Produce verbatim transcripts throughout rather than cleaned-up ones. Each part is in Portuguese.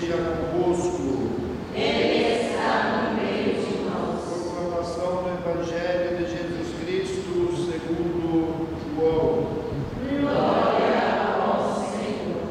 esteja convosco. Ele está no meio de nós. Proclamação do Evangelho de Jesus Cristo segundo João. Glória ao Senhor.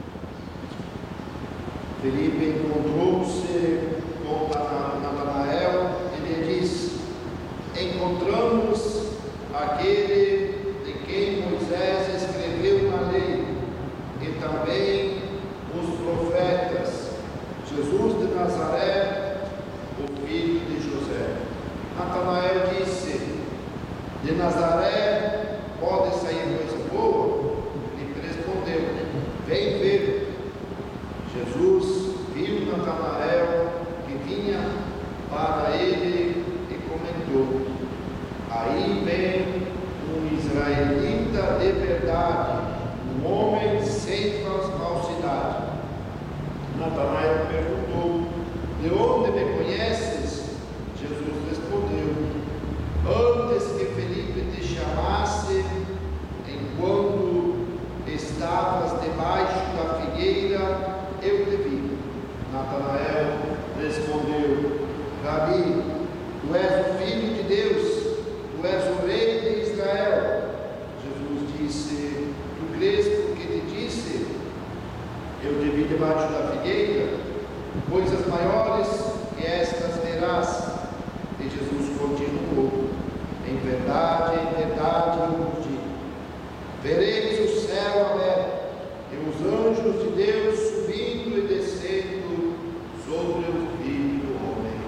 Felipe encontrou-se com Natanael e lhe disse: encontramos aquele de quem Moisés escreveu na lei e também os profetas, Jesus de Nazaré, o filho de José. Natanael disse: de Nazaré pode sair coisa boa? Ele respondeu: vem ver. Jesus viu Natanael que vinha para ele e comentou: aí vem um israelita de verdade, um homem sem falsidade. Natanael perguntou: de onde me conheces? Jesus respondeu: antes que Felipe te chamasse, enquanto estavas debaixo da figueira, eu te vi. Natanael respondeu: Rabi, tu és o Filho de Deus, tu és o Rei de Israel. Jesus disse: tu crês porque te disse, eu te vi debaixo da figueira? Coisas maiores que estas verás. E Jesus continuou: em verdade, em verdade eu vos digo, vereis o céu aberto e os anjos de Deus subindo e descendo sobre o Filho do Homem.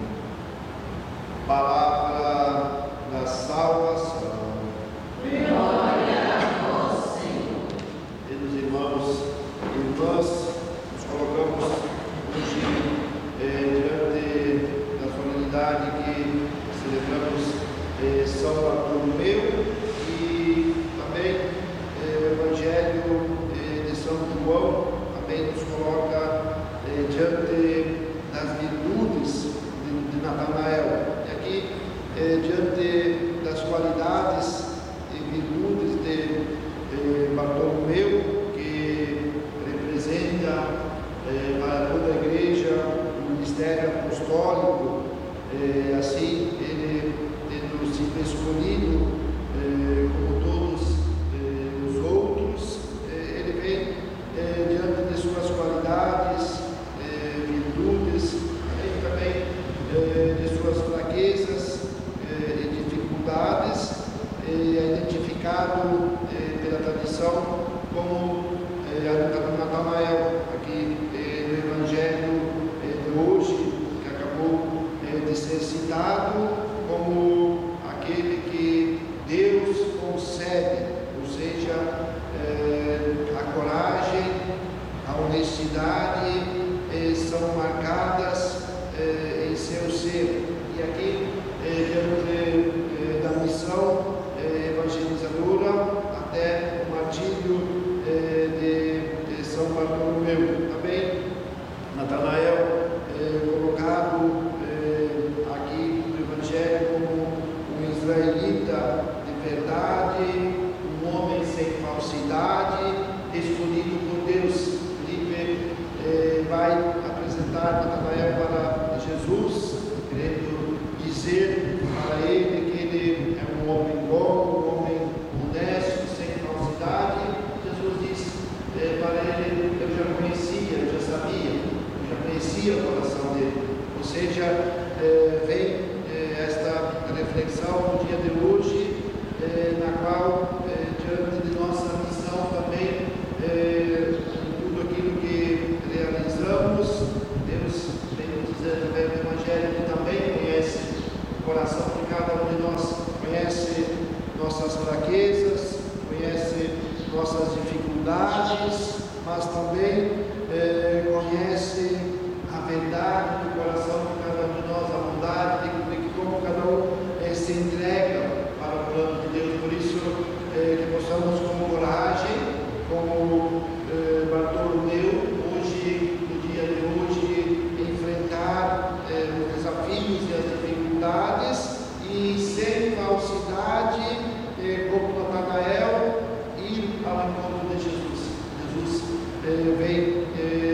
Palavra da salvação. Glória ao Senhor. Queridos irmãos e irmãs, nos colocamos hoje eh, diante da solenidade que celebramos eh, São Bartolomeu e também eh, o Evangelho eh, de São João também nos coloca eh, diante das virtudes de, de Natanael. E aqui, eh, diante das qualidades e virtudes de eh, Bartolomeu, que representa eh, para toda a igreja o ministério apostólico, eh, assim ele tendo sido escolhido eh, como todos eh, os outros, eh, ele vem eh, diante de suas qualidades, eh, virtudes, além também eh, de suas fraquezas eh, e dificuldades, eh, é identificado eh, pela tradição como eh, Natanael, aqui eh, no Evangelho eh, de hoje, que acabou eh, de ser citado como aquele que Deus concede, ou seja, eh, a coragem, a honestidade eh, são marcadas eh, em seu ser. E aqui, eh, diante eh, da missão eh, evangelizadora, até o martírio eh, de, de São Bartolomeu. Também Natanael eh, colocado eh, aqui no Evangelho como um israelita de verdade, um homem sem falsidade, escolhido por Deus. Felipe eh, vai apresentar Natanael para Jesus, querendo dizer para ele que ele é um homem bom, um homem honesto, sem falsidade. Jesus disse eh, para ele: eu já conhecia, eu já sabia, eu já conhecia o coração dele. Ou seja, eh, vem eh, esta reflexão no dia de hoje, eh, na qual, eh, diante de nossa missão também, eh, em tudo aquilo que realizamos, Deus vem nos dizer através do Evangelho que também conhece o coração de cada um de nós, conhece nossas fraquezas, conhece nossas dificuldades, mas também eh, conhece a verdade do coração de cada um de nós, a bondade de, de como cada um eh, se entrega para o plano de Deus. Por isso, eh, que possamos com coragem, como eh, Bartolomeu, hoje, no dia de hoje, enfrentar eh, os desafios e as dificuldades e sem falsidade, eh, como Natanael, ir ao encontro de Jesus. Jesus eh, vem eh,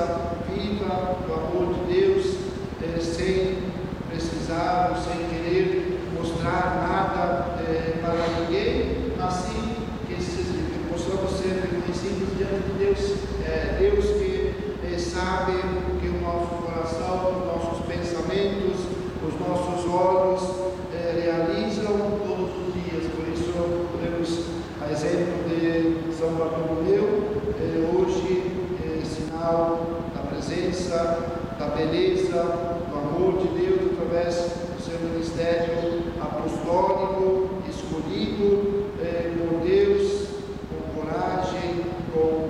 presença viva do amor de Deus, eh, sem precisar ou sem querer mostrar nada eh, para ninguém, mas sim que, se, que possamos ser reconhecidos diante de Deus, eh, Deus que eh, sabe o que o nosso coração, os nossos pensamentos, os nossos olhos eh, realizam todos os dias. Por isso podemos, a exemplo de São Bartolomeu, eh, hoje é sinal da presença, da beleza, do amor de Deus através do seu ministério apostólico, escolhido eh, por Deus, com coragem, com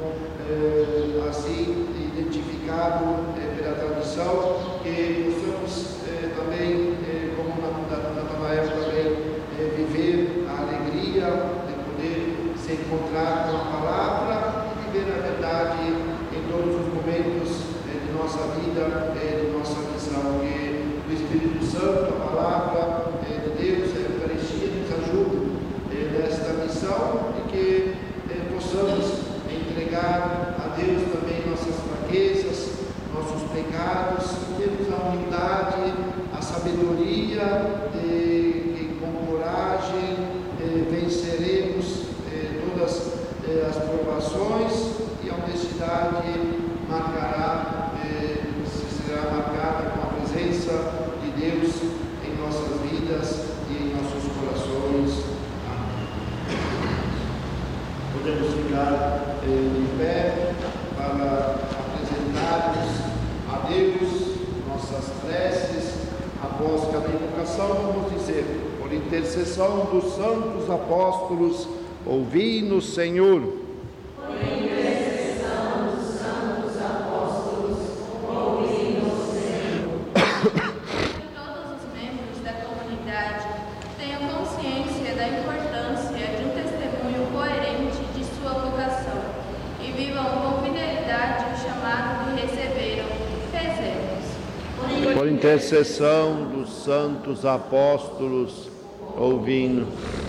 eh, assim identificado eh, pela tradição, que possamos eh, também, eh, como Natanael também, eh, viver a alegria de poder se encontrar com a palavra e viver a verdade em todos os momentos eh, de nossa vida, eh, de nossa missão. Que o Espírito Santo, a palavra eh, de Deus, a Eucaristia nos ajude eh, nesta missão e que eh, possamos entregar a Deus também nossas fraquezas, nossos pecados, temos a humildade, a sabedoria, eh, que com coragem eh, venceremos eh, todas eh, as provações, e a honestidade marcará, eh, será marcada com a presença de Deus em nossas vidas e em nossos corações. Amém. Podemos ficar eh, de pé para apresentarmos a Deus nossas preces. Após cada invocação, vamos dizer: por intercessão dos santos apóstolos, ouvi-nos, Senhor. Por intercessão dos santos apóstolos, ouvi-nos, Senhor. Que todos os membros da comunidade tenham consciência da importância de um testemunho coerente de sua vocação e vivam com fidelidade o chamado que receberam. Rezemos. Por intercessão dos santos apóstolos, ouvindo.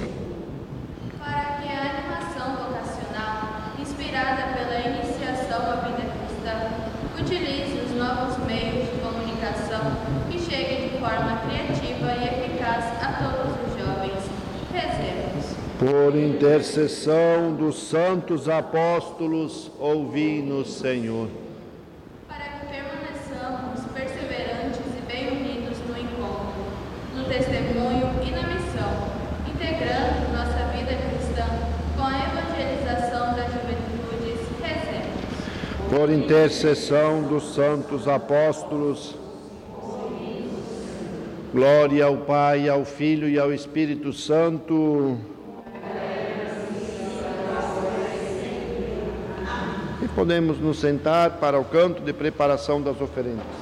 Para que a animação vocacional, inspirada pela iniciação à vida cristã, utilize os novos meios de comunicação e chegue de forma criativa e eficaz a todos os jovens. Rezemos. Por intercessão dos santos apóstolos, ouvi-nos, Senhor. Para que permaneçamos perseverantes e bem unidos no encontro, no testemunho e na missão, integrando nossa vida cristã com a evangelização das juventudes. Rezemos. Por intercessão dos santos apóstolos, glória ao Pai, ao Filho e ao Espírito Santo. E podemos nos sentar para o canto de preparação das oferendas.